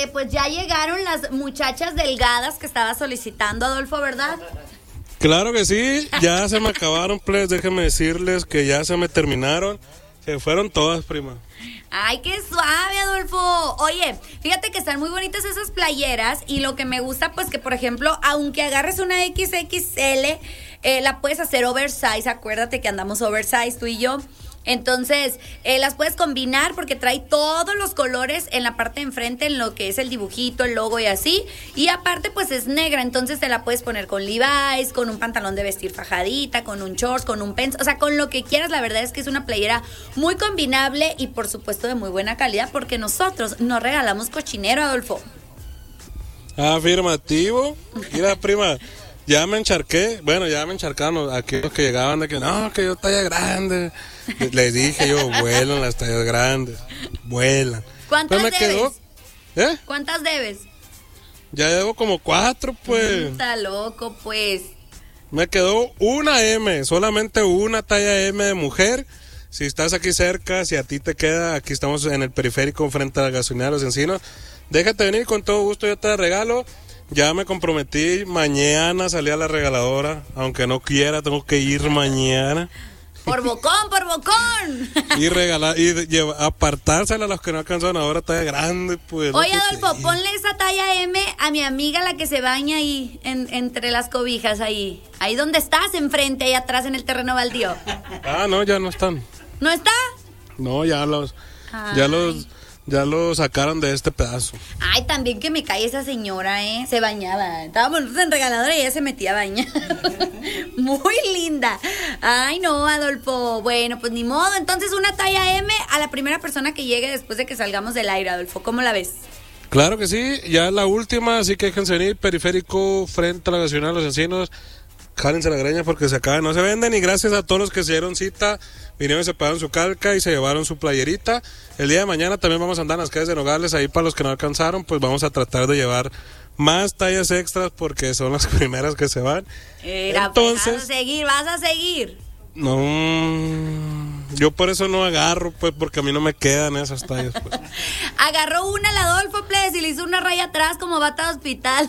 pues ya llegaron las muchachas delgadas que estaba solicitando, Adolfo, ¿verdad? Claro que sí, ya se me acabaron, pues, déjenme decirles que ya se me terminaron. Se fueron todas, prima. Ay, qué suave, Adolfo. Oye, fíjate que están muy bonitas esas playeras y lo que me gusta, pues que, por ejemplo, aunque agarres una XXL, la puedes hacer oversize. Acuérdate que andamos oversize tú y yo. Entonces, las puedes combinar porque trae todos los colores en la parte de enfrente, en lo que es el dibujito, el logo y así. Y aparte, pues es negra, entonces te la puedes poner con Levi's, con un pantalón de vestir fajadita, con un shorts, con un pants, o sea, con lo que quieras. La verdad es que es una playera muy combinable y, por supuesto, de muy buena calidad porque nosotros no regalamos cochinero, Adolfo. Afirmativo. Mira, prima, ya me encharqué. Bueno, ya me encharcaron aquellos que llegaban de que no, que yo talla grande. Les dije yo, vuelan las tallas grandes, vuelan. ¿Cuántas pues me debes? Quedó, ¿Cuántas debes? Ya debo como 4, pues. Está loco, pues. Me quedó una M, solamente una talla M de mujer. Si estás aquí cerca, si a ti te queda, aquí estamos en el periférico frente a la gasolinera de Los Encinos. Déjate venir, con todo gusto yo te la regalo. Ya me comprometí, mañana salí a la regaladora, aunque no quiera, tengo que ir mañana. Por bocón, por bocón. Y regalar, apartársela a los que no alcanzaron ahora talla grande, pues. Oye, Adolfo, ponle esa talla M a mi amiga, la que se baña ahí, entre las cobijas, ahí. Ahí donde estás, enfrente, ahí atrás en el terreno baldío. Ah, no, ya no están. ¿No está? No, ya los sacaron de este pedazo. Ay, también que me cae esa señora, se bañaba. Estábamos en regaladora y ella se metía a bañar. Muy linda. Ay, no, Adolfo. Bueno, pues ni modo. Entonces, una talla M a la primera persona que llegue después de que salgamos del aire, Adolfo. ¿Cómo la ves? Claro que sí, ya es la última, así que déjense venir, periférico frente a la gasolinera de Los Encinos. Jálense la greña porque se acaban, no se venden. Y gracias a todos los que se dieron cita, vinieron y se pagaron su calca y se llevaron su playerita. El día de mañana también vamos a andar en las calles de Nogales. Ahí para los que no alcanzaron, pues vamos a tratar de llevar más tallas extras porque son las primeras que se van. Entonces, vas a seguir. No, yo por eso no agarro, pues, porque a mí no me quedan esas tallas, pues. Agarró una el Adolfo, pues, y le hizo una raya atrás como bata de hospital.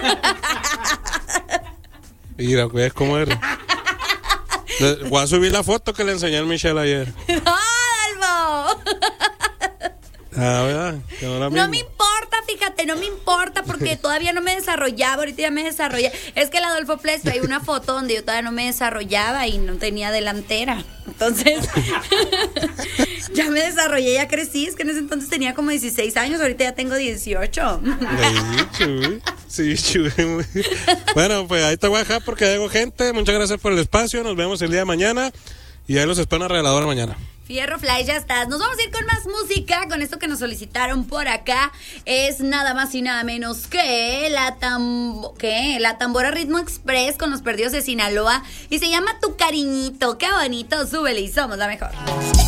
Mira, ¿ves cómo eres? Voy a subir la foto que le enseñé a Michelle ayer. ¡No, Adolfo! Ah, ¿verdad? Que no me importa, fíjate, no me importa porque todavía no me desarrollaba, ahorita ya me desarrollé. Es que el Adolfo Ples trae una foto donde yo todavía no me desarrollaba y no tenía delantera. Entonces, ya me desarrollé, ya crecí, es que en ese entonces tenía como 16 años, ahorita ya tengo 18. Sí, chuy. Bueno, pues ahí te voy a dejar porque llego gente. Muchas gracias por el espacio, nos vemos el día de mañana y ahí los espero en la regaladora mañana. Fierro Fly, ya estás. Nos vamos a ir con más música, con esto que nos solicitaron por acá. Es nada más y nada menos que la Tambora Ritmo Express con Los Perdidos de Sinaloa. Y se llama Tu Cariñito. Qué bonito, súbele y somos la mejor.